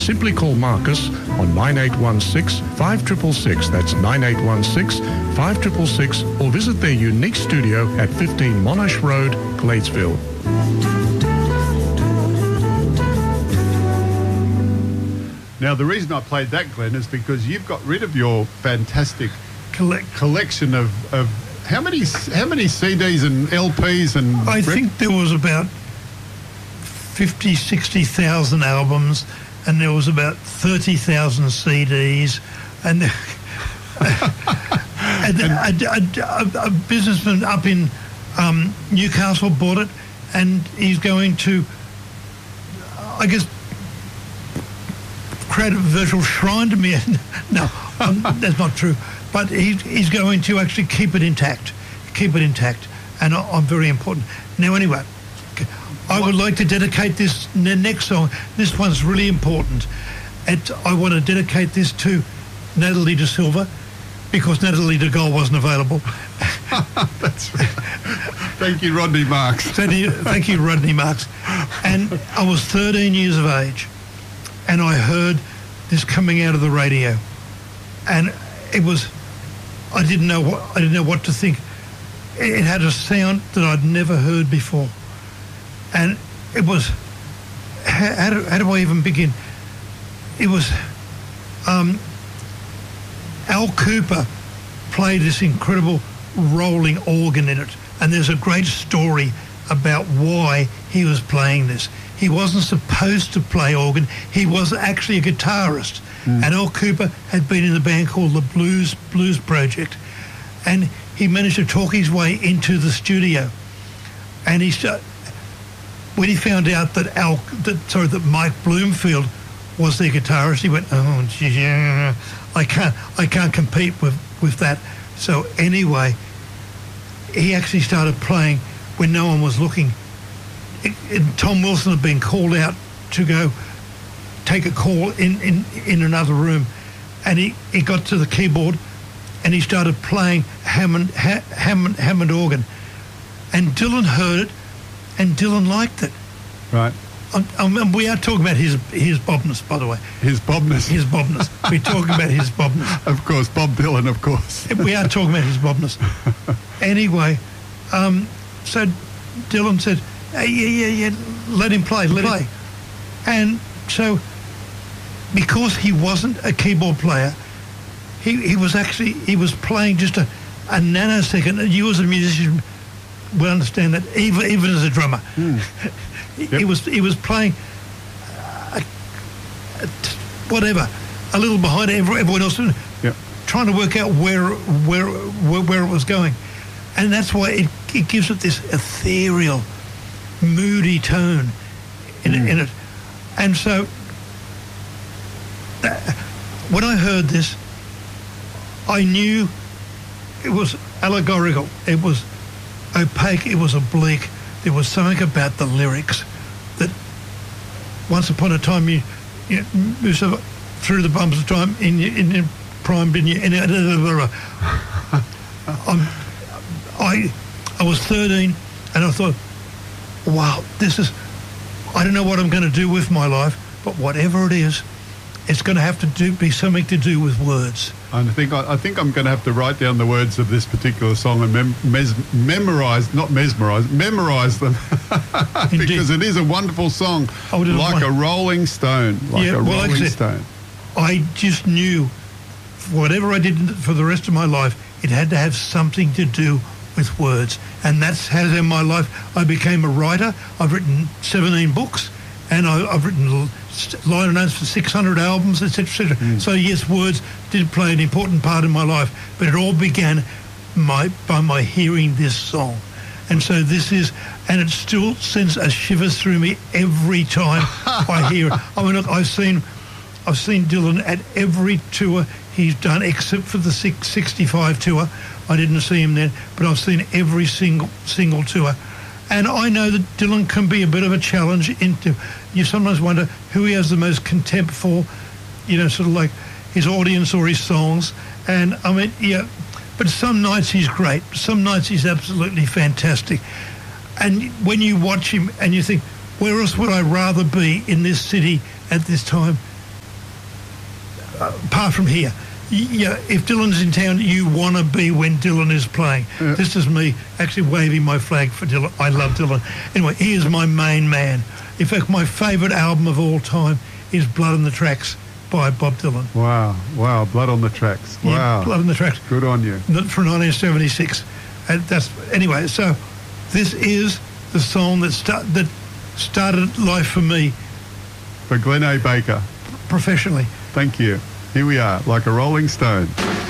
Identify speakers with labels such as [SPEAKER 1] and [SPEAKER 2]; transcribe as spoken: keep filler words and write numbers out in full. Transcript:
[SPEAKER 1] Simply call Marcus on nine eight one six, five six six six. That's nine eight one six, five six six six. Or visit their unique studio at fifteen Monash Road, Gladesville.
[SPEAKER 2] Now, the reason I played that, Glenn, is because you've got rid of your fantastic collect- collection of, of how many how many C Ds and L Ps and...
[SPEAKER 3] I rep- think there was about fifty, sixty thousand albums, and there was about thirty thousand C Ds, and, and, and a, a, a businessman up in um, Newcastle bought it, and he's going to, I guess, create a virtual shrine to me. No, um, that's not true. But he, he's going to actually keep it intact, keep it intact, and I, I'm very important. Now, anyway, I would like to dedicate this the next song. This one's really important. And I want to dedicate this to Natalie De Silva, because Natalie De Gaulle wasn't available.
[SPEAKER 2] That's right. Thank you, Rodney Marks.
[SPEAKER 3] Thank you, thank you, Rodney Marks. And I was thirteen years of age, and I heard this coming out of the radio, and it was, I didn't know what I didn't know what to think. It, it had a sound that I'd never heard before, and it was, how, how, do, how do I even begin? It was, um, Al Cooper played this incredible rolling organ in it, and there's a great story about why he was playing this. He wasn't supposed to play organ. He was actually a guitarist. Mm. And Al Cooper had been in a band called the Blues Blues Project, and he managed to talk his way into the studio. And he started, when he found out that Al, that sorry, that Mike Bloomfield was their guitarist, he went, "Oh, geez, yeah, I can't, I can't compete with with that." So anyway, he actually started playing when no one was looking. It, it, Tom Wilson had been called out to go take a call in, in, in another room, and he, he got to the keyboard and he started playing Hammond, ha, Hammond, Hammond organ, and Dylan heard it, and Dylan liked it.
[SPEAKER 2] Right.
[SPEAKER 3] Um, um, we are talking about his his Bobness, by the way.
[SPEAKER 2] His Bobness.
[SPEAKER 3] His Bobness. We're talking about his Bobness.
[SPEAKER 2] Of course, Bob Dylan, of course.
[SPEAKER 3] We are talking about his Bobness. Anyway, um, so Dylan said, hey, yeah, yeah, yeah, let him play, let him play. And so, because he wasn't a keyboard player, he, he was actually, he was playing just a, a nanosecond. You as a musician will understand that, even, even as a drummer. Mm. he, yep. he was he was playing a, a, whatever, a little behind everyone else,
[SPEAKER 2] yep.
[SPEAKER 3] trying to work out where, where, where, where it was going. And that's why it, it gives it this ethereal, moody tone in, mm. in it. And so uh, when I heard this, I knew it was allegorical. It was opaque. It was oblique. There was something about the lyrics that once upon a time you, you moved through the bumps of time in your, in your prime, didn't you? In, uh, um, I, I was thirteen, and I thought, wow, this is, I don't know what I'm going to do with my life, but whatever it is, it's going to have to do be something to do with words.
[SPEAKER 2] I think I, I think I'm going to have to write down the words of this particular song and mem- mes- memorize, not mesmerize, memorize them, because it is a wonderful song, oh, like a rolling stone, like
[SPEAKER 3] yeah,
[SPEAKER 2] a
[SPEAKER 3] well,
[SPEAKER 2] rolling
[SPEAKER 3] like I said,
[SPEAKER 2] stone.
[SPEAKER 3] I just knew, whatever I did for the rest of my life, it had to have something to do with words, and that's how in my life I became a writer. I've written seventeen books, and I, I've written liner notes for six hundred albums, et cetera, et cetera. Mm. So yes, words did play an important part in my life, but it all began my, by my hearing this song. And so this is, and it still sends a shivers through me every time I hear it. I mean, look, I've seen, I've seen Dylan at every tour he's done, except for the sixty-five tour. I didn't see him then, but I've seen every single single tour. And I know that Dylan can be a bit of a challenge into, you sometimes wonder who he has the most contempt for, you know, sort of like his audience or his songs. And I mean, yeah, but some nights he's great. Some nights he's absolutely fantastic. And when you watch him and you think, where else would I rather be in this city at this time uh, apart from here, yeah, if Dylan's in town, you want to be when Dylan is playing. Yeah. This is me actually waving my flag for Dylan. I love Dylan. Anyway, he is my main man. In fact, my favourite album of all time is Blood on the Tracks by Bob Dylan.
[SPEAKER 2] Wow, wow, Blood on the Tracks. Wow.
[SPEAKER 3] Yeah, Blood on the Tracks.
[SPEAKER 2] Good on you.
[SPEAKER 3] From nineteen seventy-six. And that's, anyway, so this is the song that, start, that started life for me.
[SPEAKER 2] For Glenn A. Baker.
[SPEAKER 3] Professionally.
[SPEAKER 2] Thank you. Here we are, Like a Rolling Stone.